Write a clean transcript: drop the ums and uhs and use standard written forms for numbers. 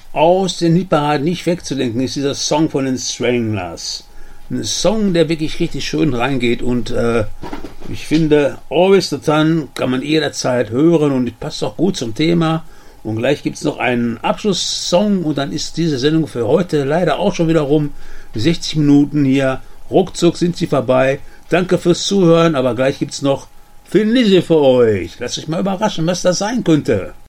Aus den Hitparaden nicht wegzudenken ist dieser Song von den Stranglers. Ein Song, der wirklich richtig schön reingeht und ich finde, Always the Sun kann man jederzeit hören und passt auch gut zum Thema. Und gleich gibt es noch einen Abschlusssong und dann ist diese Sendung für heute leider auch schon wieder rum. 60 Minuten hier, ruckzuck sind sie vorbei. Danke fürs Zuhören, aber gleich gibt es noch Finlise für euch. Lasst euch mal überraschen, was das sein könnte.